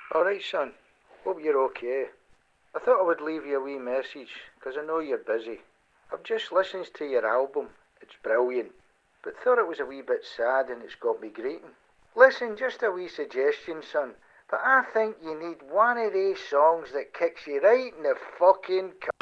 All right, son. Hope you're okay. I thought I would leave you a wee message, 'cause I know you're busy. I've just listened to your album. It's brilliant. But thought it was a wee bit sad and it's got me grating. Listen, just a wee suggestion, son. But I think you need one of these songs that kicks you right in the fucking